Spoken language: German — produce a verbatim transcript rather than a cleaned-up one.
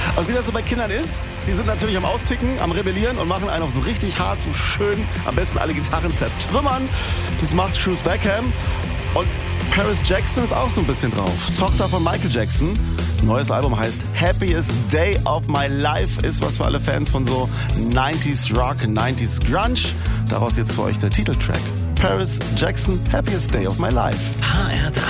Und wie das so bei Kindern ist, die sind natürlich am Austicken, am Rebellieren und machen einen auf so richtig hart, so schön, am besten alle Gitarren zertrümmern. Das macht Cruz Beckham. Und Paris Jackson ist auch so ein bisschen drauf. Tochter von Michael Jackson. Neues Album heißt Happiest Day of My Life. Ist was für alle Fans von so neunziger Rock, neunziger Grunge. Daraus jetzt für euch der Titeltrack. Paris Jackson, Happiest Day of My Life. H R drei.